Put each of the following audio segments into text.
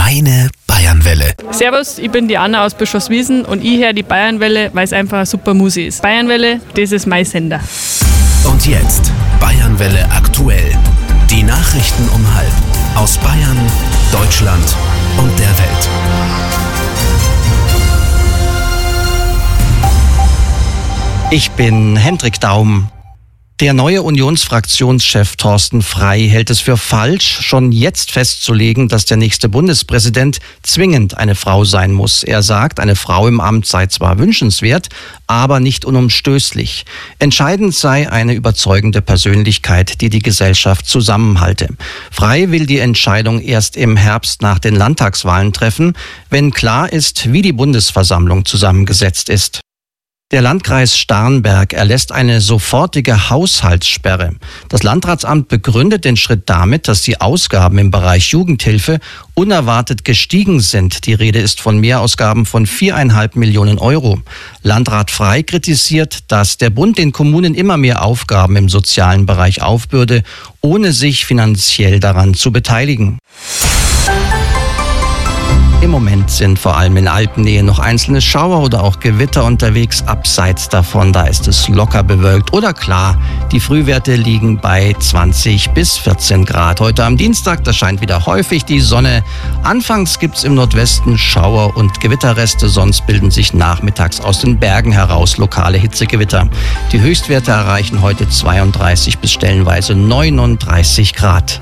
Deine Bayernwelle. Servus, ich bin die Anna aus Bischofswiesen und ich höre die Bayernwelle, weil es einfach eine super Musik ist. Bayernwelle, das ist mein Sender. Und jetzt Bayernwelle aktuell. Die Nachrichten um 12:30 aus Bayern, Deutschland und der Welt. Ich bin Hendrik Daum. Der neue Unionsfraktionschef Thorsten Frey hält es für falsch, schon jetzt festzulegen, dass der nächste Bundespräsident zwingend eine Frau sein muss. Er sagt, eine Frau im Amt sei zwar wünschenswert, aber nicht unumstößlich. Entscheidend sei eine überzeugende Persönlichkeit, die die Gesellschaft zusammenhalte. Frey will die Entscheidung erst im Herbst nach den Landtagswahlen treffen, wenn klar ist, wie die Bundesversammlung zusammengesetzt ist. Der Landkreis Starnberg erlässt eine sofortige Haushaltssperre. Das Landratsamt begründet den Schritt damit, dass die Ausgaben im Bereich Jugendhilfe unerwartet gestiegen sind. Die Rede ist von Mehrausgaben von 4,5 Millionen Euro. Landrat Frey kritisiert, dass der Bund den Kommunen immer mehr Aufgaben im sozialen Bereich aufbürde, ohne sich finanziell daran zu beteiligen. Im Moment sind vor allem in Alpennähe noch einzelne Schauer oder auch Gewitter unterwegs. Abseits davon, da ist es locker bewölkt oder klar. Die Frühwerte liegen bei 20 bis 14 Grad. Heute am Dienstag, da scheint wieder häufig die Sonne. Anfangs gibt's im Nordwesten Schauer und Gewitterreste, sonst bilden sich nachmittags aus den Bergen heraus lokale Hitzegewitter. Die Höchstwerte erreichen heute 32 bis stellenweise 39 Grad.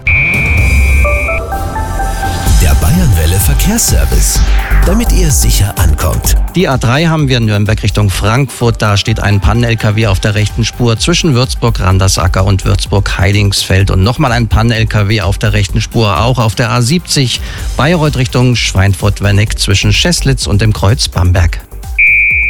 Der Bayernwelle Verkehrsservice, damit ihr sicher ankommt. Die A3 haben wir in Nürnberg Richtung Frankfurt. Da steht ein Pannen-LKW auf der rechten Spur zwischen Würzburg-Randersacker und Würzburg-Heidingsfeld. Und nochmal ein Pannen-LKW auf der rechten Spur, auch auf der A70 Bayreuth Richtung Schweinfurt-Wernick zwischen Scheßlitz und dem Kreuz Bamberg.